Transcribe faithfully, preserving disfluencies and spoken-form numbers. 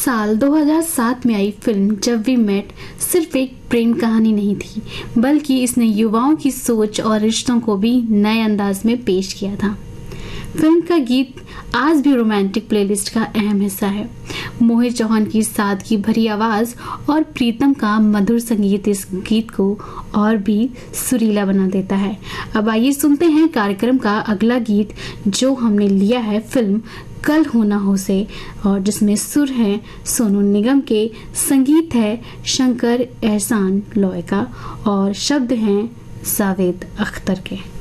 साल दो हज़ार सात में आई फिल्म जब वी मेट सिर्फ एक प्रेम कहानी नहीं थी, बल्कि इसने युवाओं की सोच और रिश्तों को भी नए अंदाज में पेश किया था। फिल्म का गीत आज भी रोमांटिक प्लेलिस्ट का अहम हिस्सा है। मोहित चौहान की सादगी भरी आवाज और प्रीतम का मधुर संगीत इस गीत को और भी सुरीला बना देता है। अब आइए सुनते हैं कार्यक्रम का अगला गीत, जो हमने लिया है फिल्म कल हो ना हो से, और जिसमें सुर है सोनू निगम के, संगीत है शंकर एहसान लॉय का और शब्द हैं जावेद अख्तर के।